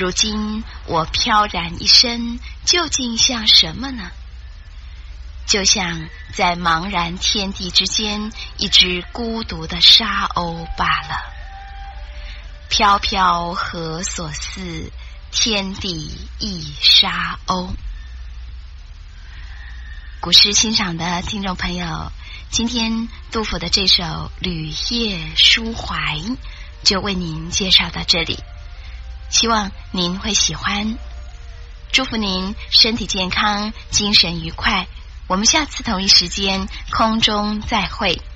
如今我飘然一身，究竟像什么呢？就像在茫然天地之间，一只孤独的沙鸥罢了。飘飘何所似，天地一沙鸥。古诗欣赏的听众朋友，今天杜甫的这首《旅夜抒怀》就为您介绍到这里，希望您会喜欢。祝福您身体健康，精神愉快。我们下次同一时间空中再会。